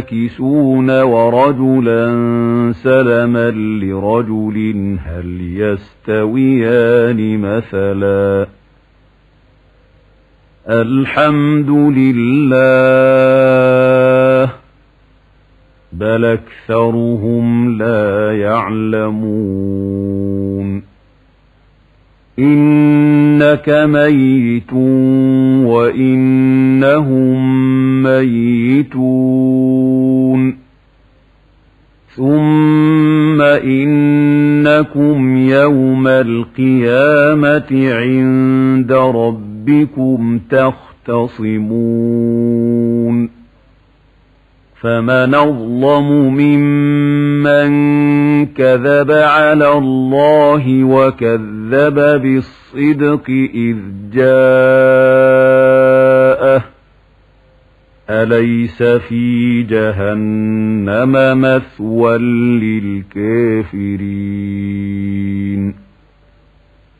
يَعْكِسُونَ وَرَجُلًا سَلَمًا لِرَجُلٍ هَلْ يَسْتَوِيَانِ مَثَلًا الْحَمْدُ لِلَّهِ بَلْ أَكْثَرُهُمْ لَا يَعْلَمُونَ إِنَّكَ مَيِّتٌ وَإِنَّهُم مَّيِّتُونَ ثُمَّ إِنَّكُمْ يَوْمَ الْقِيَامَةِ عِندَ رَبِّكُمْ تَخْتَصِمُونَ فَمَنْ أَظْلَمُ مِمَّنْ كَذَبَ عَلَى اللَّهِ وَكَذَّبَ بِالصِّدْقِ إِذْ جَاءَهُ أَلَيْسَ فِي جَهَنَّمَ مَثْوًى لِلْكَافِرِينَ